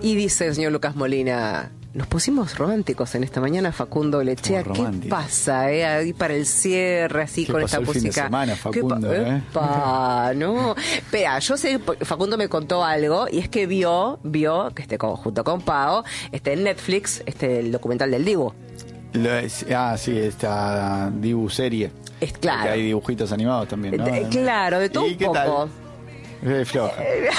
Y dice el señor Lucas Molina: nos pusimos románticos en esta mañana, Facundo Lechea. ¿Qué pasa, ahí para el cierre, así con esta música? Fin de semana, Facundo, no. Espera, yo sé, Facundo me contó algo, y es que vio que junto con Pau, en Netflix, el documental del Dibu. Sí, esta Dibu serie. Claro. Que hay dibujitos animados también, ¿no? Claro, de todo un poco. Tal? Floja.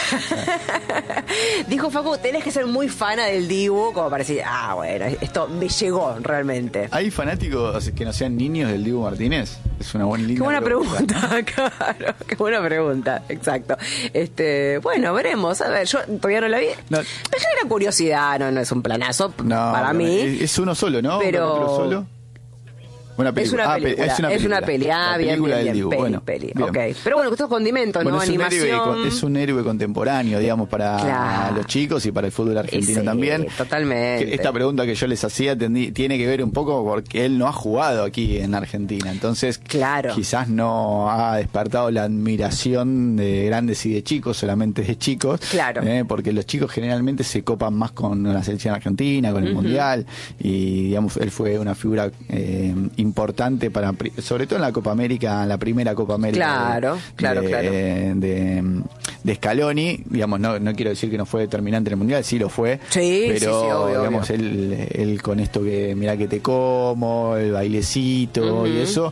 Dijo Facu, tenés que ser muy fana del Dibu como para decir, bueno, esto me llegó realmente. ¿Hay fanáticos que no sean niños del Dibu Martínez? Es una buena Qué buena pregunta, claro, qué buena pregunta, exacto. Bueno, veremos, a ver, yo todavía no la vi. No. Me genera curiosidad, no es un planazo para mí. Es uno solo, ¿no? Pero... ¿Otro solo? Una película. Es una peli. Bien, bueno, peli. Okay. Pero bueno, esto es condimento, ¿no? Animación. Es un héroe contemporáneo, digamos, para los chicos y para el fútbol argentino también. Totalmente. Esta pregunta que yo les hacía tiene que ver un poco porque él no ha jugado aquí en Argentina. Entonces, quizás no ha despertado la admiración de grandes y de chicos, solamente de chicos. Claro. Porque los chicos generalmente se copan más con la selección argentina, con el Mundial. Y, digamos, él fue una figura importante sobre todo en la Copa América, la primera Copa América claro. de Scaloni, digamos, no quiero decir que no fue determinante en el Mundial, sí lo fue, pero obvio, digamos, él con esto que mirá que te como, el bailecito y eso,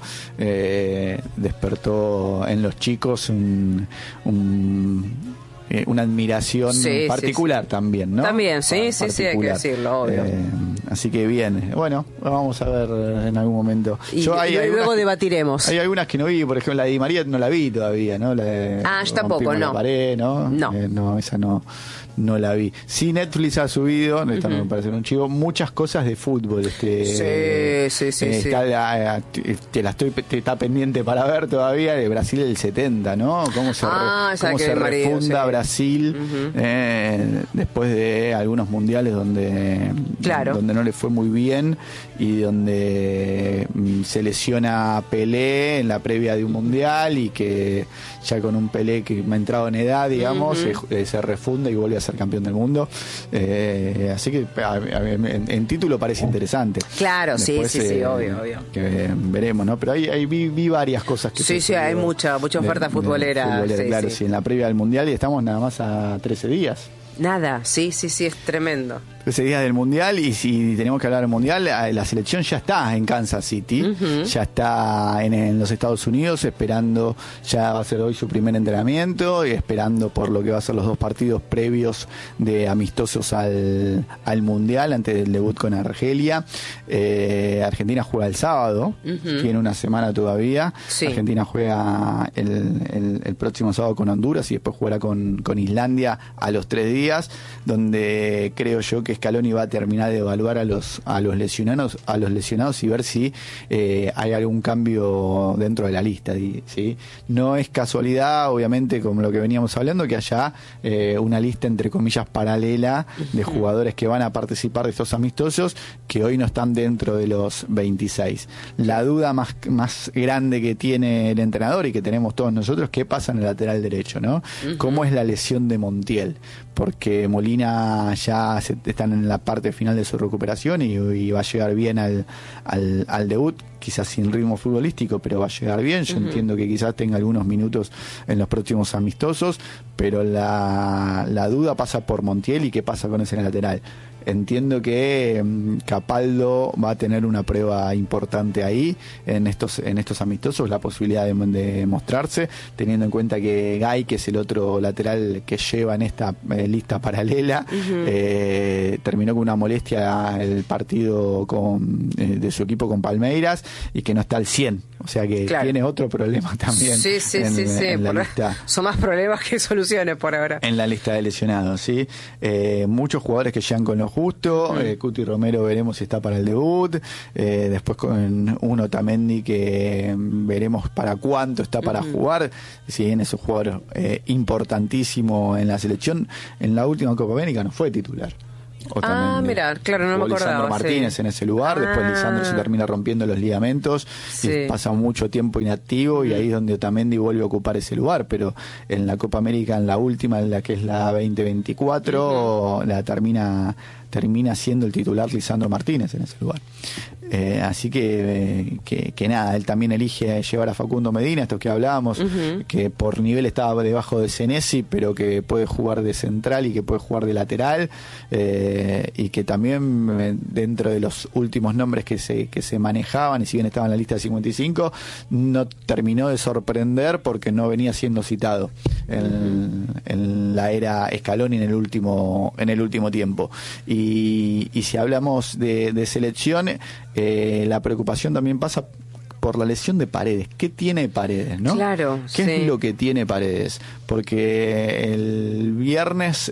despertó en los chicos una admiración particular también, ¿no? También, sí, hay que decirlo, obvio. Así que bien, bueno, vamos a ver en algún momento. Y luego debatiremos. Hay algunas que no vi, por ejemplo, la de Di María no la vi todavía, ¿no? Yo tampoco, no. La pared, ¿no? No, esa no la vi. Sí, Netflix ha subido, esta no me parece un chivo, muchas cosas de fútbol. Sí. Está pendiente para ver todavía de Brasil del 70, ¿no? Cómo se refunda Brasil después de algunos mundiales donde no le fue muy bien y donde se lesiona Pelé en la previa de un mundial y que ya con un Pelé que me ha entrado en edad, digamos, se refunda y vuelve a ser campeón del mundo. Así que en título parece interesante. Claro, después, sí, obvio. Que veremos, ¿no? Pero ahí vi varias cosas que... Sí, hay mucha oferta futbolera. Claro, en la previa del mundial y estamos nada más a 13 días. Nada, sí, es tremendo. 13 días del Mundial, y si tenemos que hablar del Mundial, la selección ya está en Kansas City, ya está en los Estados Unidos, esperando, ya va a ser hoy su primer entrenamiento, y esperando por lo que va a ser los 2 partidos previos de amistosos al Mundial, antes del debut con Argelia. Argentina juega el sábado, tiene una semana todavía. Sí. Argentina juega el próximo sábado con Honduras y después jugará con Islandia a los 3 días, donde creo yo que Scaloni va a terminar de evaluar a los lesionados y ver si hay algún cambio dentro de la lista, ¿sí? No es casualidad, obviamente, como lo que veníamos hablando, que haya una lista entre comillas paralela de jugadores que van a participar de estos amistosos que hoy no están dentro de los 26. La duda más grande que tiene el entrenador y que tenemos todos nosotros, ¿qué pasa en el lateral derecho, no? ¿Cómo es la lesión de Montiel? Porque Molina ya están en la parte final de su recuperación y va a llegar bien al debut, quizás sin ritmo futbolístico, pero va a llegar bien. Yo entiendo que quizás tenga algunos minutos en los próximos amistosos, pero la duda pasa por Montiel y qué pasa con ese lateral. Entiendo que Capaldo va a tener una prueba importante ahí en estos amistosos, la posibilidad de mostrarse, teniendo en cuenta que Gay, que es el otro lateral que lleva en esta lista paralela, terminó con una molestia el partido de su equipo con Palmeiras y que no está al 100, o sea que tiene otro problema también. En la lista. Son más problemas que soluciones por ahora. En la lista de lesionados, ¿sí? Muchos jugadores que llegan con lo justo. Cuti Romero veremos si está para el debut. Después con un Otamendi que veremos para cuánto está para jugar. Si bien es un jugador importantísimo en la selección, en la última Copa América no fue titular. Mira, claro, no me acordaba. Lisandro Martínez en ese lugar, después Lisandro se termina rompiendo los ligamentos y pasa mucho tiempo inactivo y ahí es donde Otamendi vuelve a ocupar ese lugar, pero en la Copa América, en la última, en la que es la 2024, la termina siendo el titular Lisandro Martínez en ese lugar. Así que nada, él también elige llevar a Facundo Medina, esto que hablábamos, que por nivel estaba debajo de Senesi, pero que puede jugar de central y que puede jugar de lateral, y que también dentro de los últimos nombres que se manejaban, y si bien estaba en la lista de 55, no terminó de sorprender porque no venía siendo citado en la era Scaloni en el último tiempo. Y si hablamos de selección, la preocupación también pasa por la lesión de Paredes. ¿Qué tiene Paredes, no? Claro, ¿Qué es lo que tiene Paredes? Porque el viernes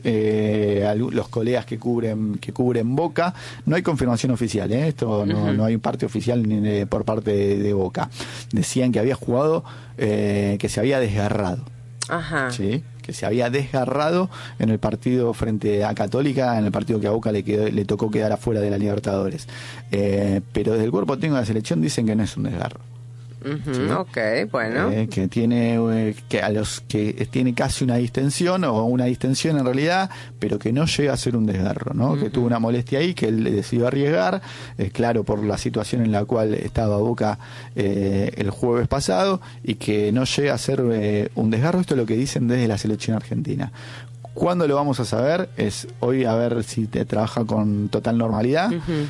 los colegas que cubren Boca, no hay confirmación oficial, esto no hay parte oficial ni por parte de Boca. Decían que había jugado, que se había desgarrado. Ajá. ¿Sí? Que se había desgarrado en el partido frente a Católica, en el partido que a Boca le tocó quedar afuera de la Libertadores. Pero desde el cuerpo técnico de la selección dicen que no es un desgarro. ¿Sí? Ok, bueno. Que tiene que a los que tiene casi una distensión, o una distensión en realidad, pero que no llega a ser un desgarro, ¿no? Que tuvo una molestia ahí, que él decidió arriesgar, claro, por la situación en la cual estaba Boca el jueves pasado, y que no llega a ser un desgarro. Esto es lo que dicen desde la selección argentina. ¿Cuándo lo vamos a saber? Es hoy, a ver si te trabaja con total normalidad,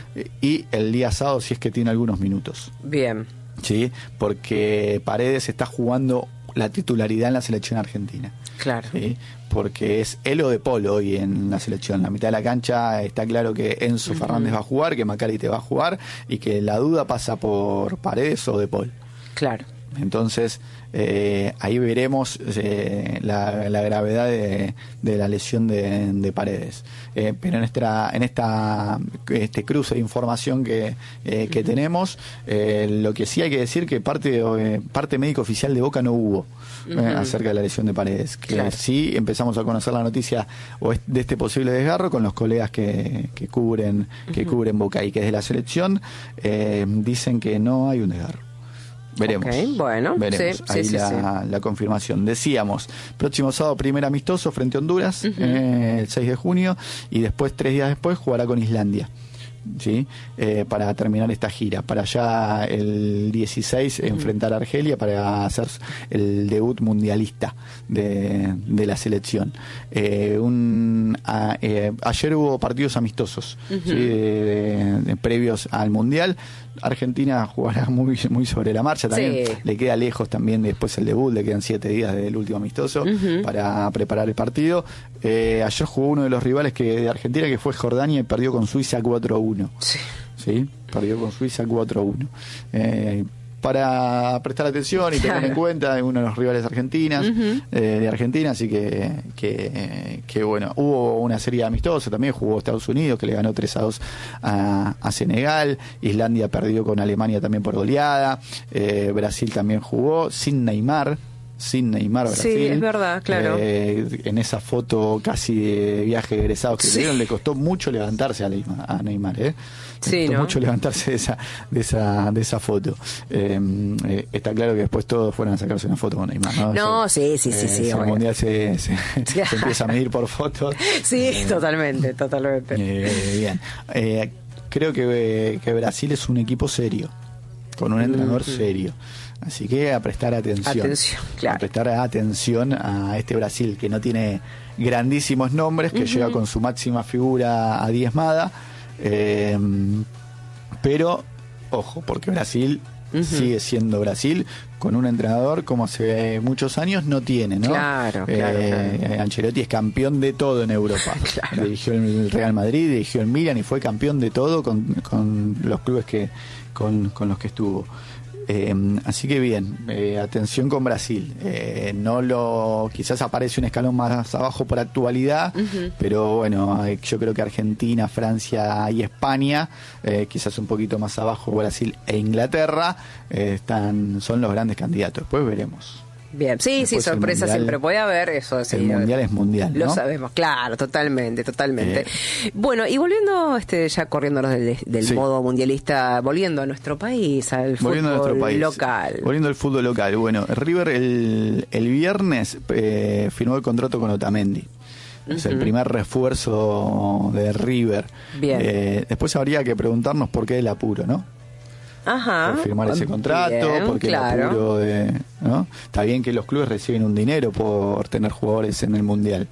y el día sábado si es que tiene algunos minutos. Bien. Sí, porque Paredes está jugando la titularidad en la selección argentina. Claro. ¿Sí? Porque es él o De Paul hoy en la selección. La mitad de la cancha está claro que Enzo Fernández va a jugar, que Macari te va a jugar, y que la duda pasa por Paredes o De Paul. Claro. Entonces, ahí veremos la gravedad de la lesión de Paredes. Pero en este cruce de información que tenemos, lo que sí hay que decir que parte médico oficial de Boca no hubo acerca de la lesión de Paredes. Que sí empezamos a conocer la noticia de este posible desgarro con los colegas que cubren Boca, y que desde la selección dicen que no hay un desgarro. Veremos. Okay, bueno, veremos. Sí, ahí la confirmación. Decíamos, próximo sábado primer amistoso frente a Honduras, el 6 de junio, y después 3 días después jugará con Islandia. ¿Sí? Para terminar esta gira, para ya el 16 enfrentar a Argelia para hacer el debut mundialista de la selección. Ayer hubo partidos amistosos, ¿sí? Previos al mundial. Argentina jugará muy sobre la marcha también, le queda lejos también después el debut, le quedan 7 días del último amistoso para preparar el partido. Ayer jugó uno de los rivales de Argentina, que fue Jordania, y perdió con Suiza 4-1. Sí, perdió con Suiza 4-1. Para prestar atención y tener en cuenta, uno de los rivales de Argentina, así que bueno, hubo una serie amistosa, también jugó Estados Unidos, que le ganó 3-2 a Senegal. Islandia perdió con Alemania también por goleada. Brasil también jugó sin Neymar Brasil. Sí, es verdad, claro. En esa foto casi de viaje de egresados que dieron, le costó mucho levantarse a Neymar, le costó mucho levantarse de esa foto. Está claro que después todos fueron a sacarse una foto con Neymar, ¿no? No, sí. El mundial se empieza a medir por fotos. Sí, totalmente. Bien. Creo que Brasil es un equipo serio, con un entrenador serio. Así que a prestar atención. Claro. A prestar atención a este Brasil, que no tiene grandísimos nombres, que llega con su máxima figura adiezmada. Pero, ojo, porque Brasil sigue siendo Brasil, con un entrenador como hace muchos años no tiene, ¿no? Claro. Ancelotti es campeón de todo en Europa. Claro. Dirigió el Real Madrid, dirigió el Milan y fue campeón de todo con los clubes con los que estuvo. Así que bien, atención con Brasil. Quizás aparece un escalón más abajo por actualidad, pero bueno, yo creo que Argentina, Francia y España, quizás un poquito más abajo Brasil e Inglaterra, son los grandes candidatos. Después veremos. Bien, sí, después sorpresa siempre puede haber, eso sí. El mundial es mundial, ¿no? Lo sabemos, claro, totalmente. Bueno, y volviendo, ya corriéndonos del modo mundialista, volviendo a nuestro país, al fútbol local. Volviendo al fútbol local, bueno, River el viernes firmó el contrato con Otamendi. Es el primer refuerzo de River. Bien. Después habría que preguntarnos por qué el apuro, ¿no? Ajá. Por firmar ese contrato, porque el apuro ¿no? Está bien que los clubes reciben un dinero por tener jugadores en el mundial.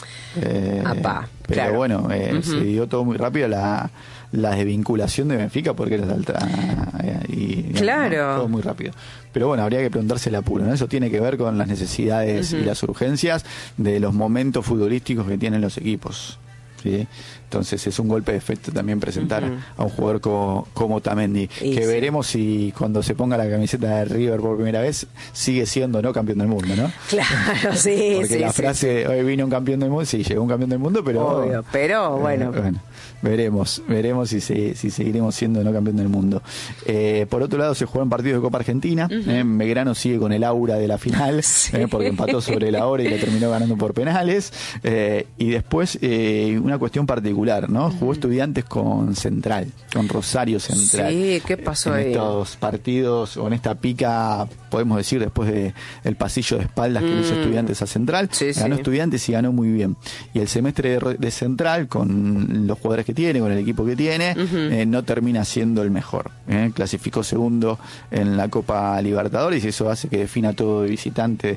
Pero bueno, se dio todo muy rápido la desvinculación de Benfica porque era alta todo muy rápido. Pero bueno, habría que preguntarse el apuro, ¿no? Eso tiene que ver con las necesidades y las urgencias de los momentos futbolísticos que tienen los equipos, ¿sí? Entonces es un golpe de efecto también presentar a un jugador como Otamendi, que veremos si cuando se ponga la camiseta de River por primera vez sigue siendo campeón del mundo, ¿no? Claro, sí. Porque la frase hoy vino un campeón del mundo, sí, llegó un campeón del mundo, pero obvio, pero bueno, veremos si seguiremos siendo campeón del mundo. Por otro lado se jugaron partidos de Copa Argentina. Belgrano sigue con el aura de la final, porque empató sobre la hora y la terminó ganando por penales. Y después una cuestión particular, ¿no? Jugó Estudiantes con Central, con Rosario Central. Sí, ¿qué pasó ahí? En estos partidos, o en esta pica, podemos decir, después del pasillo de espaldas que le hizo Estudiantes a Central, ganó Estudiantes y ganó muy bien. Y el semestre de Central, con los jugadores que tiene, con el equipo que tiene, no termina siendo el mejor. Clasificó segundo en la Copa Libertadores y eso hace que defina todo de visitante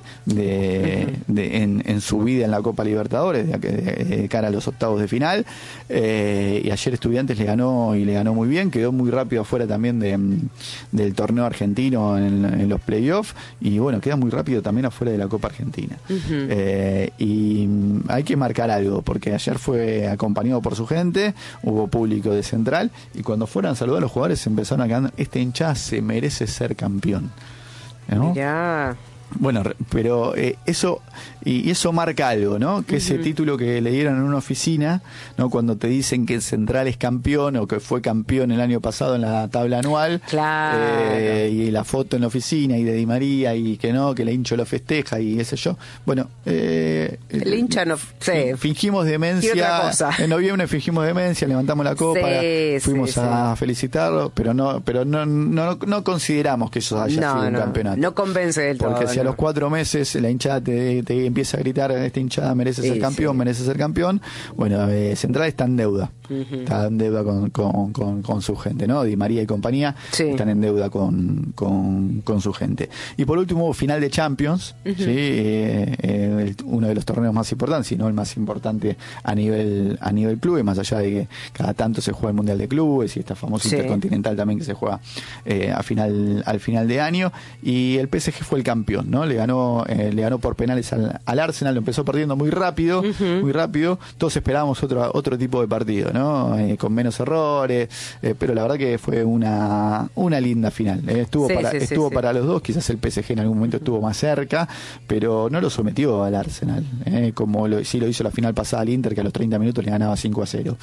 en su vida en la Copa Libertadores, de cara a los octavos de final. Y ayer Estudiantes le ganó muy bien, quedó muy rápido afuera también del torneo argentino en los playoffs, y bueno, queda muy rápido también afuera de la Copa Argentina. Y hay que marcar algo, porque ayer fue acompañado por su gente, hubo público de Central, y cuando fueron a saludar a los jugadores empezaron a cantar: esta hinchada se merece ser campeón, ¿no? Mirá. Bueno, pero eso marca algo, ¿no? Que ese título que le dieron en una oficina, ¿no? Cuando te dicen que el Central es campeón o que fue campeón el año pasado en la tabla anual, y la foto en la oficina y de Di María y que el hincha lo festeja y qué sé yo. Bueno, el hincha no sé. Fingimos demencia. En noviembre fingimos demencia, levantamos la copa, fuimos a felicitarlo, pero no consideramos que eso haya sido un campeonato. No convence del todo. Porque si a los 4 meses la hinchada te empieza a gritar: esta hinchada merece ser campeón, merece ser campeón. Bueno, Central está en deuda. Está en deuda con su gente, ¿no? Di María y compañía están en deuda con su gente. Y por último, final de Champions, uno de los torneos más importantes, si no el más importante a nivel clubes, más allá de que cada tanto se juega el Mundial de Clubes y esta famosa Intercontinental también que se juega al final de año. Y el PSG fue el campeón, ¿no? Le ganó por penales al Arsenal, lo empezó perdiendo muy rápido, todos esperábamos otro tipo de partido, ¿no? Con menos errores, pero la verdad que fue una linda final. Estuvo para los dos, quizás el PSG en algún momento estuvo más cerca, pero no lo sometió al Arsenal, como sí lo hizo la final pasada al Inter, que a los 30 minutos le ganaba 5-0.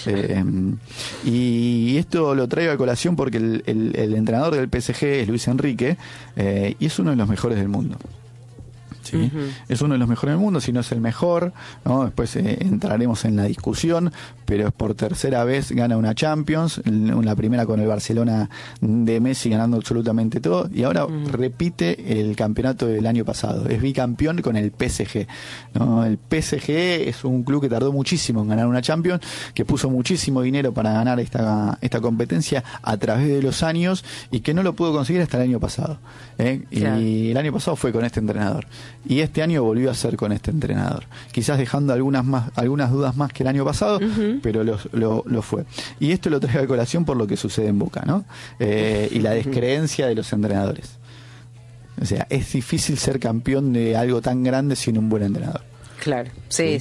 Y esto lo traigo a colación porque el entrenador del PSG es Luis Enrique, y es uno de los mejores del mundo. ¿Sí? Es uno de los mejores del mundo, si no es el mejor, ¿no? Después entraremos en la discusión, pero es por tercera vez gana una Champions, la primera con el Barcelona de Messi ganando absolutamente todo, y ahora repite el campeonato del año pasado, es bicampeón con el PSG, ¿no? El PSG es un club que tardó muchísimo en ganar una Champions, que puso muchísimo dinero para ganar esta competencia a través de los años, y que no lo pudo conseguir hasta el año pasado, y el año pasado fue con este entrenador. Y este año volvió a ser con este entrenador, quizás dejando algunas dudas más que el año pasado, pero lo fue. Y esto lo traigo a colación por lo que sucede en Boca, ¿no? Y la descreencia de los entrenadores. O sea, es difícil ser campeón de algo tan grande sin un buen entrenador. Claro, sí.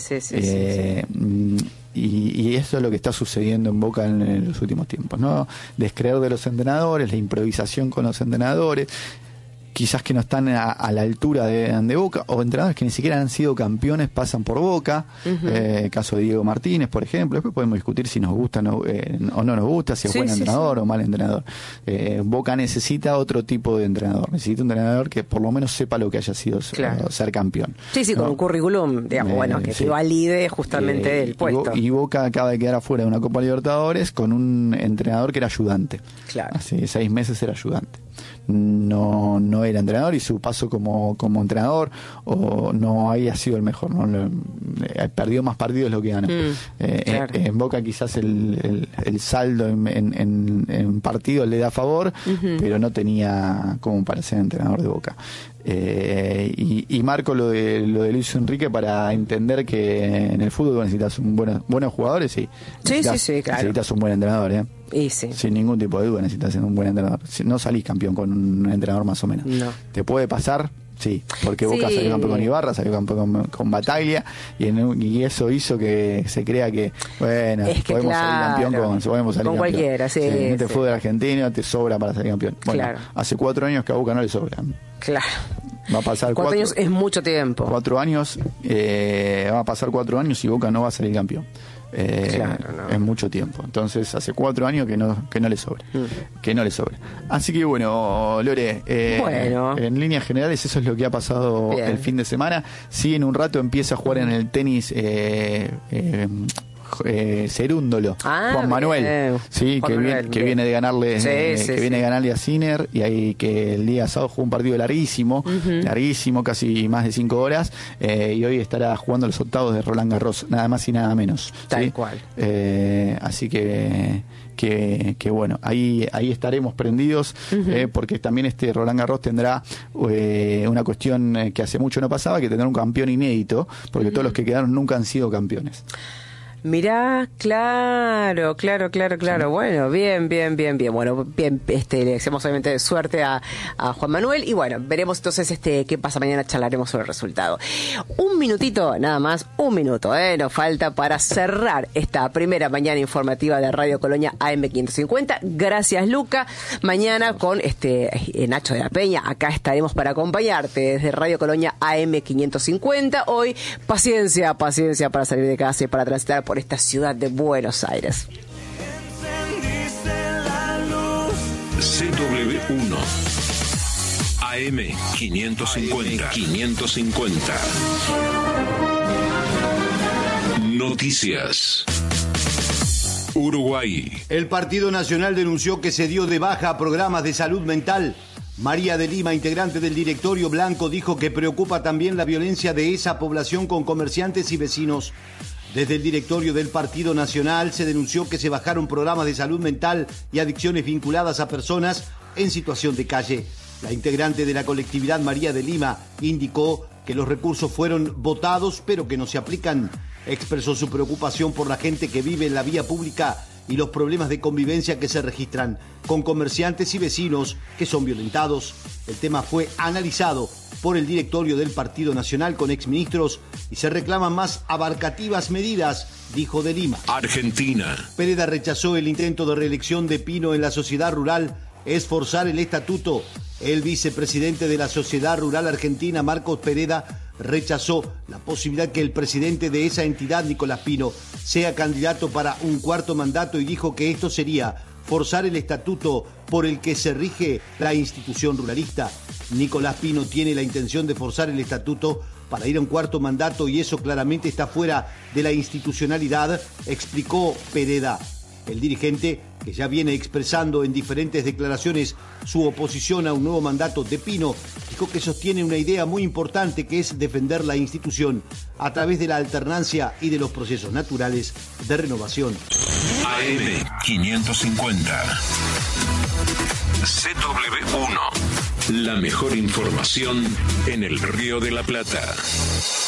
Y eso es lo que está sucediendo en Boca en los últimos tiempos, ¿no? Descreer de los entrenadores, la improvisación con los entrenadores. quizás que no están a la altura de Boca, o entrenadores que ni siquiera han sido campeones pasan por Boca, caso de Diego Martínez, por ejemplo. Después podemos discutir si nos gusta o no nos gusta, si es buen entrenador o mal entrenador. Boca necesita otro tipo de entrenador, necesita un entrenador que por lo menos sepa lo que haya sido ser campeón. Sí, ¿no? Con un currículum, digamos, que valide justamente el puesto. Y Boca acaba de quedar afuera de una Copa Libertadores con un entrenador que era ayudante. Claro. Hace 6 meses era ayudante. No era entrenador, y su paso como entrenador no había sido el mejor, perdió más partidos de lo que ganó. Claro. En Boca quizás el saldo en partidos le da a favor, pero no tenía como para ser entrenador de Boca. Y marco lo de Luis Enrique para entender que en el fútbol necesitas buenos jugadores, sí, claro. Necesitas un buen entrenador, sin ningún tipo de duda necesitas un buen entrenador. No salís campeón con un entrenador más o menos. No. ¿Te puede pasar? Sí, porque Boca salió campeón con Ibarra, salió campeón con Bataglia, y eso hizo que se crea que, bueno, podemos salir campeón con cualquiera. Este fútbol argentino te sobra para salir campeón. Bueno, hace 4 años que a Boca no le sobran. Claro. Va a pasar 4 años es mucho tiempo. 4 años, va a pasar 4 años y Boca no va a salir campeón. Es mucho tiempo. Entonces hace 4 años que no le sobra. Que no le sobra. Así que bueno, Lore, en líneas generales eso es lo que ha pasado el fin de semana. Sí, en un rato empieza a jugar en el tenis Cerúndolo, Juan Manuel, que viene de ganarle viene de ganarle a Sinner, y ahí que el día sábado jugó un partido larguísimo, casi más de 5 horas, y hoy estará jugando los octavos de Roland Garros, nada más y nada menos. Tal cual. Así que bueno, ahí estaremos prendidos, porque también este Roland Garros tendrá una cuestión que hace mucho no pasaba, que tendrá un campeón inédito, porque todos los que quedaron nunca han sido campeones. Mirá, claro. Bueno, bien. Bueno, bien, le deseamos obviamente suerte a Juan Manuel, y bueno, veremos entonces qué pasa mañana, charlaremos sobre el resultado. Un minutito, nada más, un minuto, nos falta para cerrar esta primera mañana informativa de Radio Colonia AM550. Gracias, Luca. Mañana con Nacho de la Peña, acá estaremos para acompañarte desde Radio Colonia AM550. Hoy, paciencia para salir de casa y para transitar por esta ciudad de Buenos Aires. CW1 AM550. Noticias. Uruguay. El Partido Nacional denunció que se dio de baja a programas de salud mental. María de Lima, integrante del directorio blanco, dijo que preocupa también la violencia de esa población con comerciantes y vecinos. Desde el directorio del Partido Nacional se denunció que se bajaron programas de salud mental y adicciones vinculadas a personas en situación de calle. La integrante de la colectividad, María de Lima, indicó que los recursos fueron votados pero que no se aplican. Expresó su preocupación por la gente que vive en la vía pública y los problemas de convivencia que se registran con comerciantes y vecinos que son violentados. El tema fue analizado por el directorio del Partido Nacional con exministros y se reclaman más abarcativas medidas, dijo de Lima. Argentina. Pereda rechazó el intento de reelección de Pino en la sociedad rural, es forzar el estatuto. El vicepresidente de la Sociedad Rural Argentina, Marcos Pereda, rechazó la posibilidad que el presidente de esa entidad, Nicolás Pino, sea candidato para un 4º mandato y dijo que esto sería forzar el estatuto por el que se rige la institución ruralista. Nicolás Pino tiene la intención de forzar el estatuto para ir a un 4º mandato y eso claramente está fuera de la institucionalidad, explicó Pereda. El dirigente, que ya viene expresando en diferentes declaraciones su oposición a un nuevo mandato de Pino, dijo que sostiene una idea muy importante, que es defender la institución a través de la alternancia y de los procesos naturales de renovación. AM550 CW1. La mejor información en el Río de la Plata.